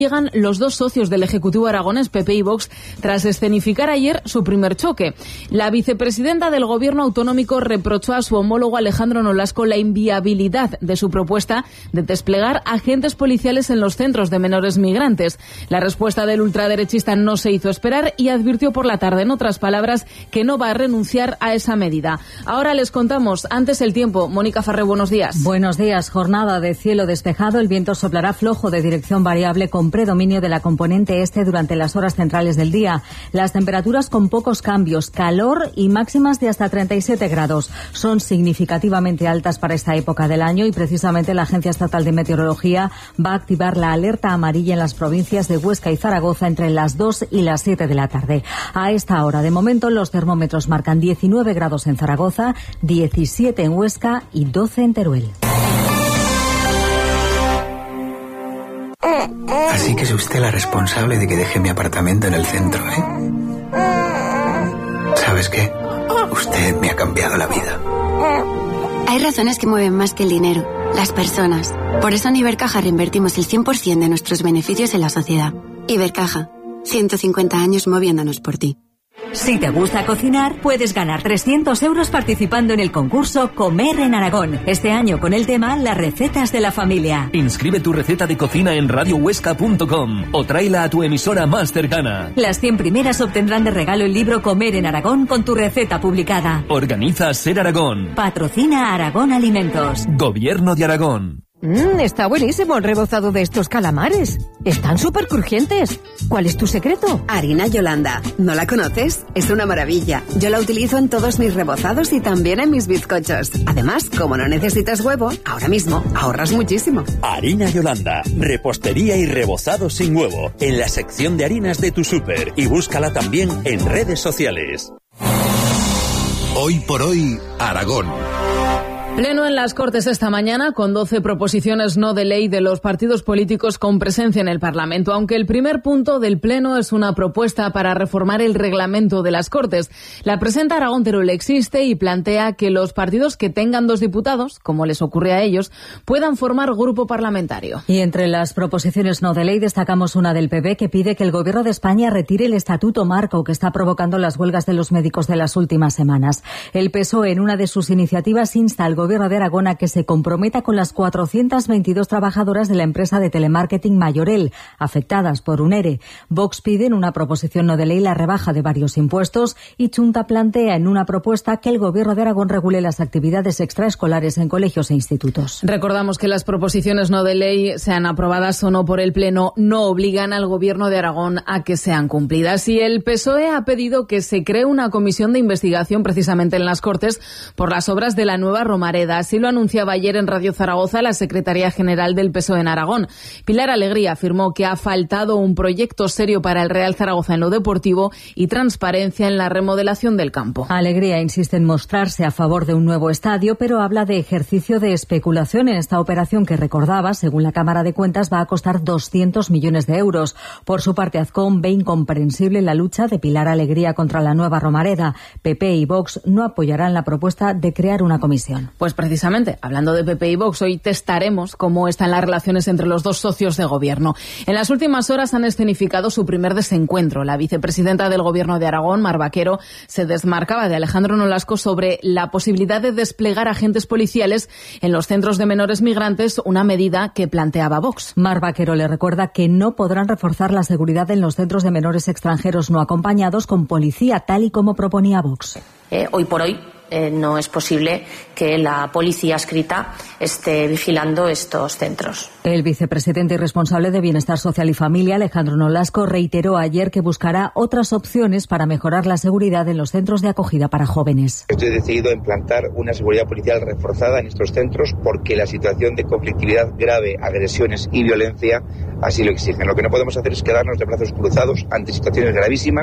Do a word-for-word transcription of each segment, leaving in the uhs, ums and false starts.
Llegan los dos socios del Ejecutivo aragonés, P P y Vox, tras escenificar ayer su primer choque. La vicepresidenta del Gobierno autonómico reprochó a su homólogo Alejandro Nolasco la inviabilidad de su propuesta de desplegar agentes policiales en los centros de menores migrantes. La respuesta del ultraderechista no se hizo esperar y advirtió por la tarde, en otras palabras, que no va a renunciar a esa medida. Ahora les contamos antes el tiempo. Mónica Farré, buenos días. Buenos días. Jornada de cielo despejado. El viento soplará flojo de dirección variable con predominio de la componente este durante las horas centrales del día. Las temperaturas con pocos cambios, calor y máximas de hasta treinta y siete grados. Son significativamente altas para esta época del año y precisamente la Agencia Estatal de Meteorología va a activar la alerta amarilla en las provincias de Huesca y Zaragoza entre las dos y las siete de la tarde. A esta hora, de momento, los termómetros marcan diecinueve grados en Zaragoza, diecisiete en Huesca y doce en Teruel. Así que es usted la responsable de que deje mi apartamento en el centro, ¿eh? ¿Sabes qué? Usted me ha cambiado la vida. Hay razones que mueven más que el dinero, las personas. Por eso en Ibercaja reinvertimos el cien por ciento de nuestros beneficios en la sociedad. Ibercaja, ciento cincuenta años moviéndonos por ti. Si te gusta cocinar, puedes ganar trescientos euros participando en el concurso Comer en Aragón. Este año con el tema Las recetas de la familia. Inscribe tu receta de cocina en radio huesca punto com o tráela a tu emisora más cercana. Las cien primeras obtendrán de regalo el libro Comer en Aragón con tu receta publicada. Organiza Ser Aragón. Patrocina Aragón Alimentos. Gobierno de Aragón. Mmm, está buenísimo el rebozado de estos calamares. Están súper crujientes. ¿Cuál es tu secreto? Harina Yolanda. ¿No la conoces? Es una maravilla. Yo la utilizo en todos mis rebozados y también en mis bizcochos. Además, como no necesitas huevo, ahora mismo ahorras muchísimo. Harina Yolanda. Repostería y rebozado sin huevo. En la sección de harinas de tu súper. Y búscala también en redes sociales. Hoy por hoy, Aragón. Pleno en las Cortes esta mañana con doce proposiciones no de ley de los partidos políticos con presencia en el Parlamento, aunque el primer punto del Pleno es una propuesta para reformar el reglamento de las Cortes. La presenta Aragón Teruel Existe y plantea que los partidos que tengan dos diputados, como les ocurre a ellos, puedan formar grupo parlamentario. Y entre las proposiciones no de ley destacamos una del P P que pide que el Gobierno de España retire el Estatuto Marco que está provocando las huelgas de los médicos de las últimas semanas. El P S O E en una de sus iniciativas insta al Gobierno de Aragón a que se comprometa con las cuatrocientas veintidós trabajadoras de la empresa de telemarketing Mayorel, afectadas por un ERE. Vox pide en una proposición no de ley la rebaja de varios impuestos y Chunta plantea en una propuesta que el Gobierno de Aragón regule las actividades extraescolares en colegios e institutos. Recordamos que las proposiciones no de ley, sean aprobadas o no por el Pleno, no obligan al Gobierno de Aragón a que sean cumplidas. Y el P S O E ha pedido que se cree una comisión de investigación precisamente en las Cortes por las obras de la nueva Romareda. Así lo anunciaba ayer en Radio Zaragoza la secretaria general del P S O E en Aragón. Pilar Alegría afirmó que ha faltado un proyecto serio para el Real Zaragoza en lo deportivo y transparencia en la remodelación del campo. Alegría insiste en mostrarse a favor de un nuevo estadio, pero habla de ejercicio de especulación en esta operación que, recordaba, según la Cámara de Cuentas, va a costar doscientos millones de euros. Por su parte, Azcón ve incomprensible la lucha de Pilar Alegría contra la nueva Romareda. P P y Vox no apoyarán la propuesta de crear una comisión. Pues precisamente Precisamente, hablando de P P y Vox, hoy testaremos cómo están las relaciones entre los dos socios de gobierno. En las últimas horas han escenificado su primer desencuentro. La vicepresidenta del Gobierno de Aragón, Mar Vaquero, se desmarcaba de Alejandro Nolasco sobre la posibilidad de desplegar agentes policiales en los centros de menores migrantes, una medida que planteaba Vox. Mar Vaquero le recuerda que no podrán reforzar la seguridad en los centros de menores extranjeros no acompañados con policía, tal y como proponía Vox. Eh, hoy por hoy Eh, no es posible que la policía adscrita esté vigilando estos centros. El vicepresidente y responsable de Bienestar Social y Familia, Alejandro Nolasco, reiteró ayer que buscará otras opciones para mejorar la seguridad en los centros de acogida para jóvenes. Estoy decidido a implantar una seguridad policial reforzada en estos centros porque la situación de conflictividad grave, agresiones y violencia así lo exigen. Lo que no podemos hacer es quedarnos de brazos cruzados ante situaciones gravísimas.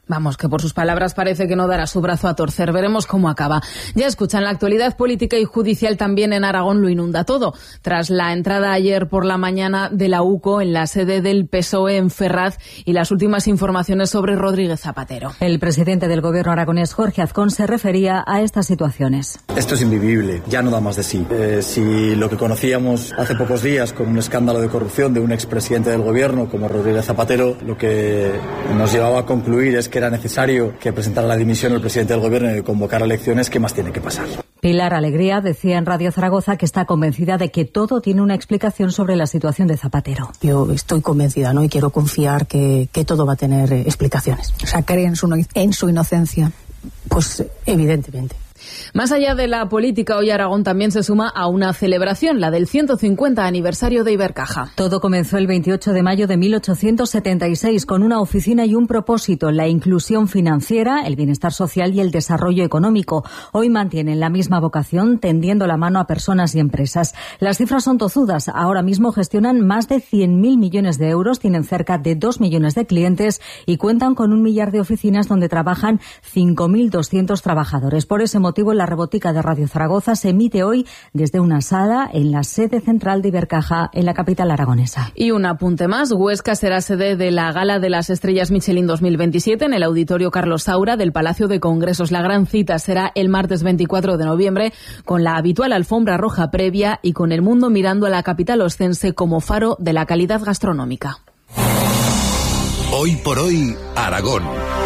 Vamos, que por sus palabras parece que no dará su brazo a torcer. Veremos cómo acaba. Ya escuchan, la actualidad política y judicial también en Aragón lo inunda todo. Tras la entrada ayer por la mañana de la U C O en la sede del P S O E en Ferraz y las últimas informaciones sobre Rodríguez Zapatero. El presidente del gobierno aragonés, Jorge Azcón, se refería a estas situaciones. Esto es invivible, ya no da más de sí. Eh, si lo que conocíamos hace pocos días con un escándalo de corrupción de un expresidente del gobierno como Rodríguez Zapatero, lo que nos llevaba a concluir es que era necesario que presentara la dimisión el presidente del gobierno y convocar elecciones, ¿qué más tiene que pasar? Pilar Alegría decía en Radio Zaragoza que está convencida de que todo tiene una explicación sobre la situación de Zapatero. Yo estoy convencida, ¿no? Y quiero confiar que, que todo va a tener eh, explicaciones. O sea, cree en su, en su inocencia. Pues evidentemente. Más allá de la política, hoy Aragón también se suma a una celebración, la del ciento cincuenta aniversario de Ibercaja. Todo comenzó el veintiocho de mayo de mil ochocientos setenta y seis con una oficina y un propósito, la inclusión financiera, el bienestar social y el desarrollo económico. Hoy mantienen la misma vocación, tendiendo la mano a personas y empresas. Las cifras son tozudas. Ahora mismo gestionan más de cien mil millones de euros, tienen cerca de dos millones de clientes y cuentan con un millar de oficinas donde trabajan cinco mil doscientos trabajadores. Por ese motivo, la rebotica de Radio Zaragoza se emite hoy desde una sala en la sede central de Ibercaja en la capital aragonesa. Y un apunte más, Huesca será sede de la Gala de las Estrellas Michelin dos mil veintisiete en el Auditorio Carlos Saura del Palacio de Congresos. La gran cita será el martes veinticuatro de noviembre con la habitual alfombra roja previa y con el mundo mirando a la capital oscense como faro de la calidad gastronómica. Hoy por hoy, Aragón.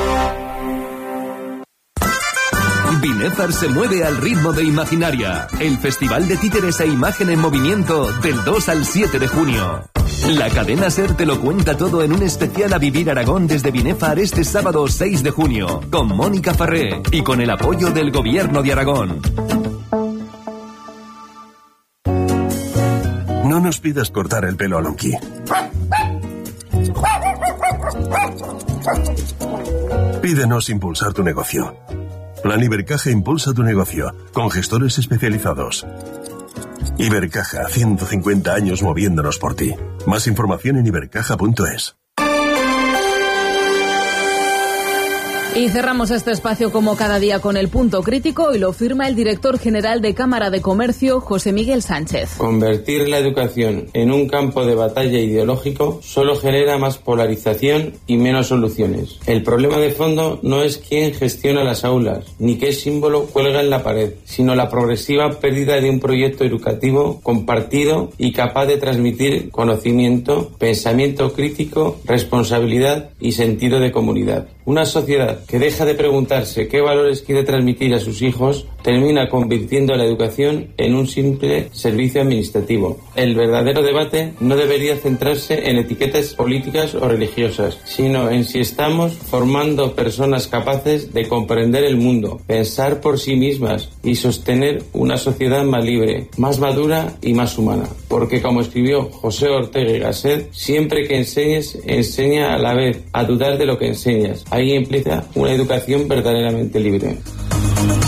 Binefar se mueve al ritmo de Imaginaria, el festival de títeres e imagen en movimiento del dos al siete de junio. La cadena SER te lo cuenta todo en un especial A Vivir Aragón desde Binefar este sábado seis de junio, con Mónica Farré y con el apoyo del Gobierno de Aragón. No nos pidas cortar el pelo a Lonqui. Pídenos impulsar tu negocio. Plan Ibercaja impulsa tu negocio, con gestores especializados. Ibercaja, ciento cincuenta años moviéndonos por ti. Más información en ibercaja punto es. Y cerramos este espacio como cada día con el punto crítico y lo firma el director general de Cámara de Comercio, José Miguel Sánchez. Convertir la educación en un campo de batalla ideológico solo genera más polarización y menos soluciones. El problema de fondo no es quién gestiona las aulas, ni qué símbolo cuelga en la pared, sino la progresiva pérdida de un proyecto educativo compartido y capaz de transmitir conocimiento, pensamiento crítico, responsabilidad y sentido de comunidad. Una sociedad que deja de preguntarse qué valores quiere transmitir a sus hijos termina convirtiendo la educación en un simple servicio administrativo. El verdadero debate no debería centrarse en etiquetas políticas o religiosas, sino en si estamos formando personas capaces de comprender el mundo, pensar por sí mismas y sostener una sociedad más libre, más madura y más humana. Porque, como escribió José Ortega y Gasset, siempre que enseñes, enseña a la vez a dudar de lo que enseñas. Ahí implica una educación verdaderamente libre.